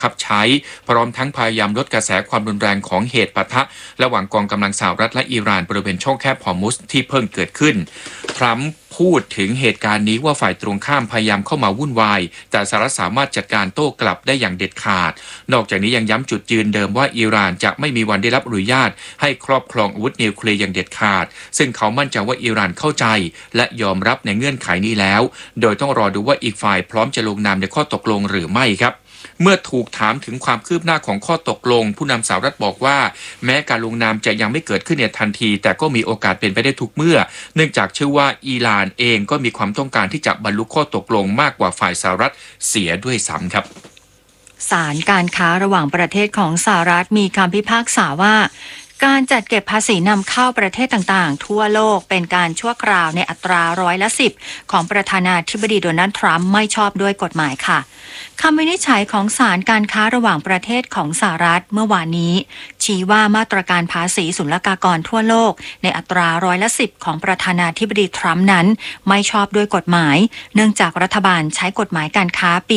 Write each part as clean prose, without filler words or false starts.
คับใช้พร้อมทั้งพยายามลดกระแสความรุนแรงของเหตุปะทะระหว่างกองกำลังสหรัฐและอิหร่านบริเวณช่องแคบฮอร์มุซที่เพิ่งเกิดขึ้นทรัมป์พูดถึงเหตุการณ์นี้ว่าฝ่ายตรงข้ามพยายามเข้ามาวุ่นวายแต่สหรัฐสามารถจัดการโต้กลับได้อย่างเด็ดขาดนอกจากนี้ยังย้ำจุดยืนเดิมว่าอิหร่านจะไม่มีวันได้รับอนุญาตให้ครอบครองอาวุธนิวเคลียร์อย่างเด็ดขาดซึ่งเขามั่นใจว่าอิหร่านเข้าใจและยอมรับในเงื่อนไขนี้แล้วโดยต้องรอดูว่าอีกฝ่ายพร้อมจะลงนามในข้อตกลงหรือไม่ครับเมื่อถูกถามถึงความคืบหน้าของข้อตกลงผู้นำสหรัฐบอกว่าแม้การลงนามจะยังไม่เกิดขึ้นในทันทีแต่ก็มีโอกาสเป็นไปได้ทุกเมื่อเนื่องจากเชื่อว่าอิหร่านเองก็มีความต้องการที่จะบรรลุข้อตกลงมากกว่าฝ่ายสหรัฐเสียด้วยซ้ำครับศาลการค้าระหว่างประเทศของสหรัฐมีคำพิพากษาว่าการจัดเก็บภาษีนำเข้าประเทศต่างๆทั่วโลกเป็นการชั่วคราวในอัตรา10%ของประธานาธิบดีโดนัลด์ทรัมป์ไม่ชอบด้วยกฎหมายค่ะคำวินิจฉัยของศาลการค้าระหว่างประเทศของสหรัฐเมื่อวานนี้ชี้ว่ามาตรการภาษีศุลกากรทั่วโลกในอัตรา10%ของประธานาธิบดีทรัมป์นั้นไม่ชอบด้วยกฎหมายเนื่องจากรัฐบาลใช้กฎหมายการค้าปี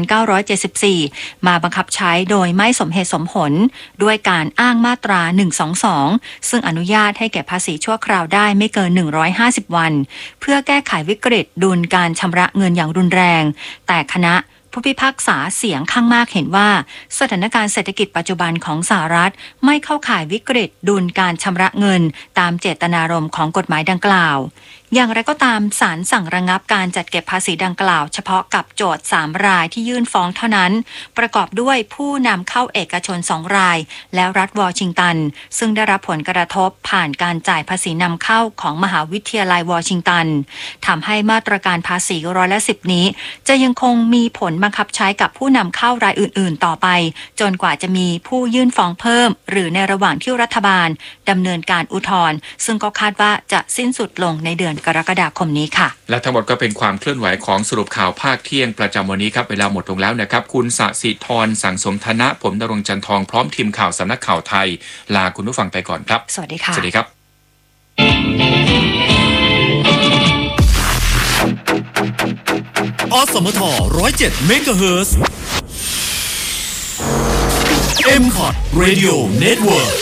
1974 มาบังคับใช้โดยไม่สมเหตุสมผลด้วยการอ้างมาตรา 122 ซึ่งอนุญาตให้เก็บภาษีชั่วคราวได้ไม่เกิน150 วันเพื่อแก้ไขวิกฤตดุลการชำระเงินอย่างรุนแรงแต่คณะผู้พิพากษาเสียงข้างมากเห็นว่าสถานการณ์เศรษฐกิจปัจจุบันของสหรัฐไม่เข้าข่ายวิกฤตดุลการชำระเงินตามเจตนารมณ์ของกฎหมายดังกล่าวอย่างไรก็ตามศาลสั่งระงับการจัดเก็บภาษีดังกล่าวเฉพาะกับโจทก์3รายที่ยื่นฟ้องเท่านั้นประกอบด้วยผู้นำเข้าเอกชน2รายและรัฐวอชิงตันซึ่งได้รับผลกระทบผ่านการจ่ายภาษีนำเข้าของมหาวิทยาลัยวอชิงตันทำให้มาตรการภาษี10%นี้จะยังคงมีผลบังคับใช้กับผู้นำเข้ารายอื่นๆต่อไปจนกว่าจะมีผู้ยื่นฟ้องเพิ่มหรือในระหว่างที่รัฐบาลดำเนินการอุทธรณ์ซึ่งก็คาดว่าจะสิ้นสุดลงในเดือนกรกฎาคมนี้ค่ะและทั้งหมดก็เป็นความเคลื่อนไหวของสรุปข่าวภาคเที่ยงประจำวันนี้ครับเวลาหมดลงแล้วนะครับคุณสศิธรสังสมธนะผมณรงค์จันทองพร้อมทีมข่าวสำนักข่าวไทยลาคุณผู้ฟังไปก่อนครับสวัสดีค่ะสวัสดีครับอสมท107เมกะเฮิรตซ์ M-Cot Radio Network